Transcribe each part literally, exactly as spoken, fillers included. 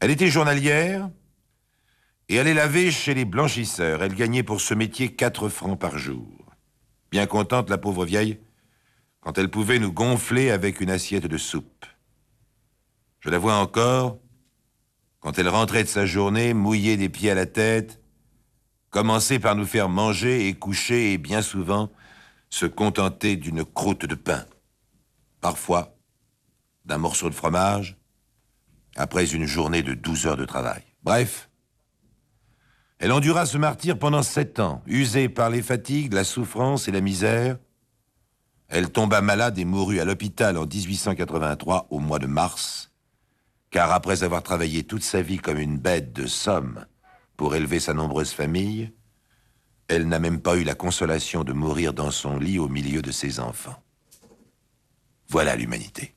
Elle était journalière et allait laver chez les blanchisseurs. Elle gagnait pour ce métier quatre francs par jour. Bien contente, la pauvre vieille, quand elle pouvait nous gonfler avec une assiette de soupe. Je la vois encore, quand elle rentrait de sa journée, mouillée des pieds à la tête, commencer par nous faire manger et coucher et bien souvent se contenter d'une croûte de pain. Parfois, d'un morceau de fromage, après une journée de douze heures de travail. Bref, elle endura ce martyre pendant sept ans, usée par les fatigues, la souffrance et la misère. Elle tomba malade et mourut à l'hôpital en dix-huit cent quatre-vingt-trois, au mois de mars, car après avoir travaillé toute sa vie comme une bête de somme pour élever sa nombreuse famille, elle n'a même pas eu la consolation de mourir dans son lit au milieu de ses enfants. Voilà l'humanité.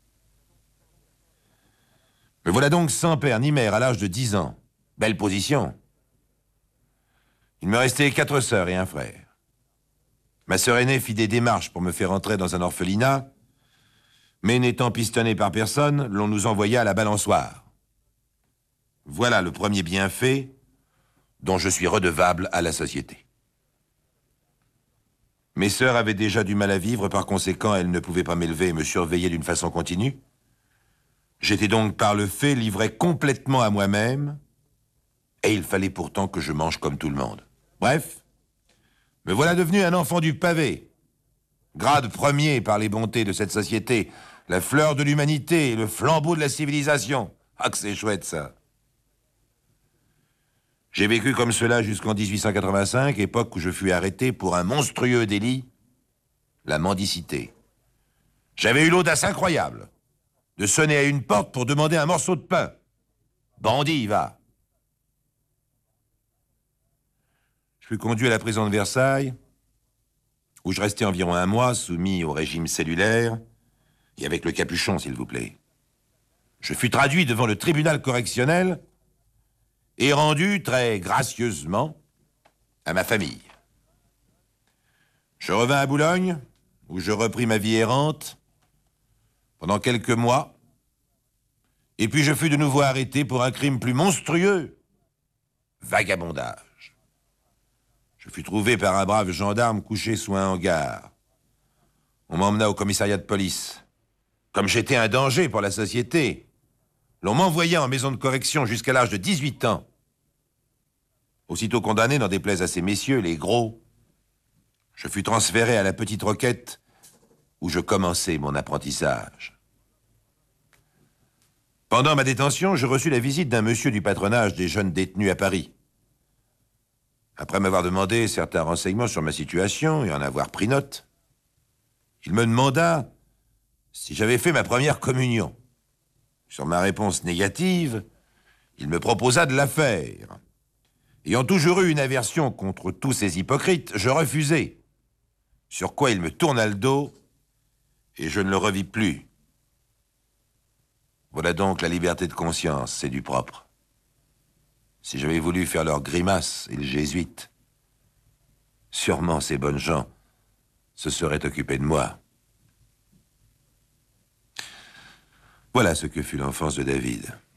Me voilà donc sans père ni mère à l'âge de dix ans. Belle position. Il me restait quatre sœurs et un frère. Ma sœur aînée fit des démarches pour me faire entrer dans un orphelinat, mais n'étant pistonné par personne, l'on nous envoya à la balançoire. Voilà le premier bienfait dont je suis redevable à la société. Mes sœurs avaient déjà du mal à vivre, par conséquent, elles ne pouvaient pas m'élever et me surveiller d'une façon continue. J'étais donc par le fait livré complètement à moi-même, et il fallait pourtant que je mange comme tout le monde. Bref, me voilà devenu un enfant du pavé. Grade premier par les bontés de cette société, la fleur de l'humanité et le flambeau de la civilisation. Ah que c'est chouette ça. J'ai vécu comme cela jusqu'en dix-huit cent quatre-vingt-cinq, époque où je fus arrêté pour un monstrueux délit, la mendicité. J'avais eu l'audace incroyable de sonner à une porte pour demander un morceau de pain. Bandit, va. Je fus conduit à la prison de Versailles, où je restais environ un mois, soumis au régime cellulaire, et avec le capuchon, s'il vous plaît. Je fus traduit devant le tribunal correctionnel et rendu très gracieusement à ma famille. Je revins à Boulogne, où je repris ma vie errante pendant quelques mois, et puis je fus de nouveau arrêté pour un crime plus monstrueux, vagabondage. Je fus trouvé par un brave gendarme couché sous un hangar. On m'emmena au commissariat de police. Comme j'étais un danger pour la société, l'on m'envoya en maison de correction jusqu'à l'âge de dix-huit ans. Aussitôt condamné, n'en déplaise à ces messieurs, les gros, je fus transféré à la Petite Roquette, où je commençai mon apprentissage. Pendant ma détention, je reçus la visite d'un monsieur du patronage des jeunes détenus à Paris. Après m'avoir demandé certains renseignements sur ma situation et en avoir pris note, il me demanda si j'avais fait ma première communion. Sur ma réponse négative, il me proposa de la faire. Ayant toujours eu une aversion contre tous ces hypocrites, je refusai. Sur quoi il me tourna le dos et je ne le revis plus. Voilà donc la liberté de conscience, c'est du propre. Si j'avais voulu faire leur grimace et le jésuite, sûrement ces bonnes gens se seraient occupés de moi. Voilà ce que fut l'enfance de David.